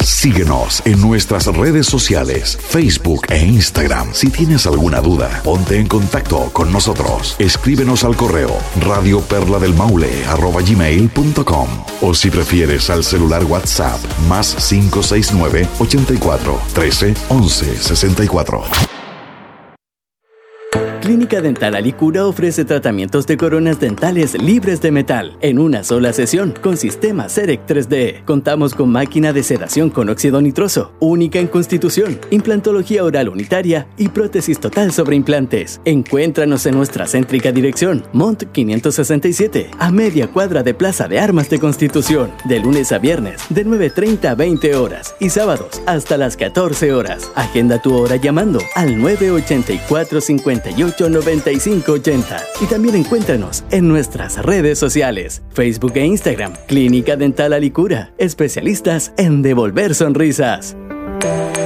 Síguenos en nuestras redes sociales, Facebook e Instagram. Si tienes alguna duda, ponte en contacto con nosotros. Escríbenos al correo radioperladelmaule@gmail.com o si prefieres al celular WhatsApp +569 84 13 11 64. Clínica Dental Alicura ofrece tratamientos de coronas dentales libres de metal en una sola sesión con sistema CEREC 3D. Contamos con máquina de sedación con óxido nitroso, única en Constitución, implantología oral unitaria y prótesis total sobre implantes. Encuéntranos en nuestra céntrica dirección, Mont 567, a media cuadra de Plaza de Armas de Constitución, de lunes a viernes de 9:30 a 20 horas y sábados hasta las 14 horas. Agenda tu hora llamando al 984-58 9580 y también encuéntranos en nuestras redes sociales, Facebook e Instagram, Clínica Dental Alicura, especialistas en devolver sonrisas.